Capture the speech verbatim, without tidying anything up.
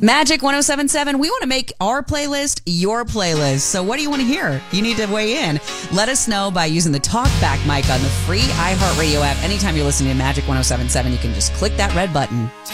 Magic one oh seven seven, we want to make our playlist your playlist. So what do you want to hear? You need to weigh in. Let us know by using the talkback mic on the free iHeartRadio app. Anytime you're listening to Magic one oh seven seven, you can just click that red button.